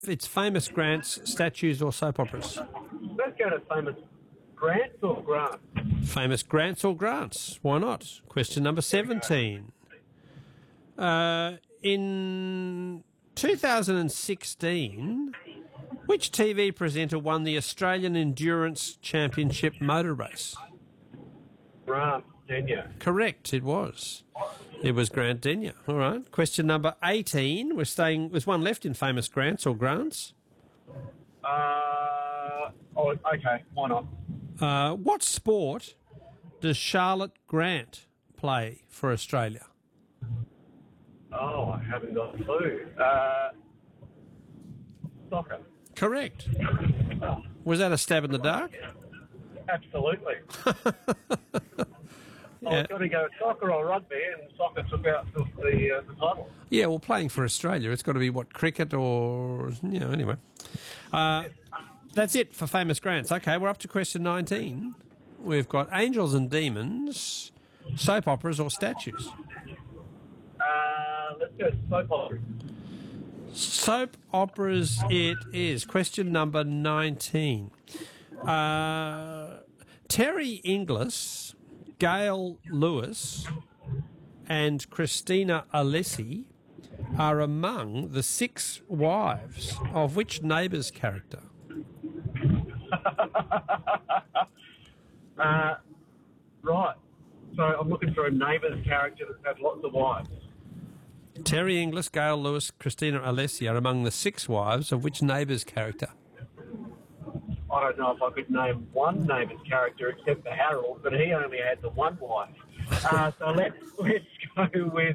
It's famous grants, statues or soap operas. Let's go to famous grants or grants. Famous grants or grants. Why not? Question number 17. In 2016, which TV presenter won the Australian Endurance Championship motor race? Grant Denyer. Correct, it was. It was Grant Denyer. All right. Question number 18. There's one left in famous grants or grants. Okay, why not? What sport does Charlotte Grant play for Australia? Oh, I haven't got a clue. Soccer. Correct. Was that a stab in the dark? Absolutely. I was going to go soccer or rugby, and soccer took out the title. Yeah, well, playing for Australia, it's got to be, cricket or, anyway. That's it for famous grants. Okay, we're up to question 19. We've got angels and demons, soap operas or statues. Let's go soap operas. Soap operas it is. Question number 19. Terry Inglis, Gail Lewis and Christina Alessi are among the 6 wives of which Neighbours character? Right. So I'm looking for a Neighbours character that has lots of wives. Terry Inglis, Gail Lewis, Christina Alessi are among the 6 wives of which Neighbours character? I don't know if I could name one Neighbours character except for Harold, but he only had the one wife. So let's go with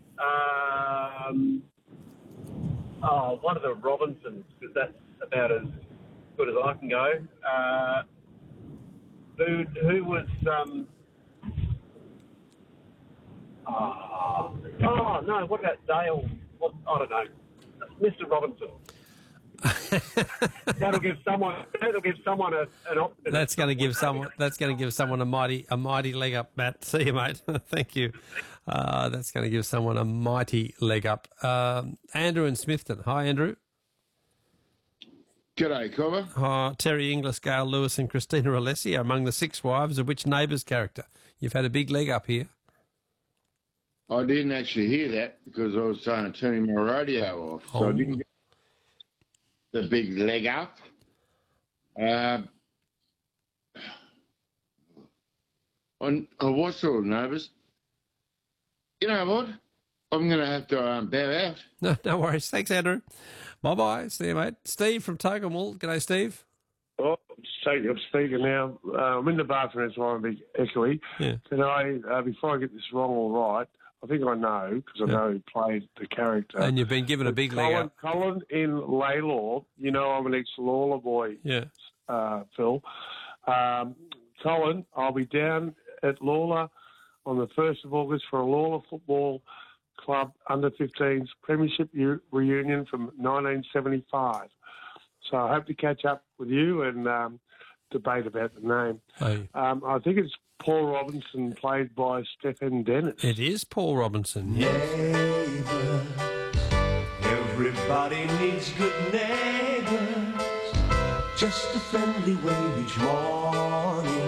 one of the Robinsons, because that's about as good as I can go. Who was... no, what about Dale? I don't know. Mr. Robinson. That'll give someone an option. That's going to give someone a mighty leg up, Matt. See you, mate. Thank you. That's going to give someone a mighty leg up. Andrew in Smithton. Hi, Andrew. G'day, Cobber. Terry Inglis, Gail Lewis and Christina Alessi are among the 6 wives of which Neighbours character? You've had a big leg up here. I didn't actually hear that because I was turning my radio off, so I didn't get the big leg up. On what sort of Neighbours? You know what? I'm going to have to bow out. No worries. Thanks, Andrew. Bye-bye. See you, mate. Steve from Tocumwell. G'day, Steve. Oh, I'm speaking now. I'm in the bathroom, that's why I'm a bit echoey. Yeah. Can I, before I get this wrong or right, I think I know, because I know he played the character. And you've been given a big leg up. Colin in Laylaw, I'm an ex-Lawler boy, Phil. Colin, I'll be down at Lawler on the 1st of August for a Lawler Football Club under-15s Premiership reunion from 1975. So I hope to catch up with you and debate about the name. Hey. I think it's Paul Robinson, played by Stephen Dennis. It is Paul Robinson. Neighbours, everybody needs good neighbours. Just a friendly wave each morning